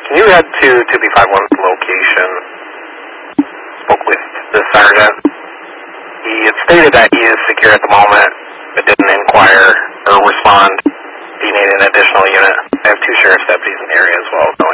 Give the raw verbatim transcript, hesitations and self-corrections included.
Can you head to two B five one location? Spoke with the sergeant. He had stated that he is secure at the moment, but didn't inquire or respond if he needed an additional unit. I have two sheriff's deputies in the area as well, so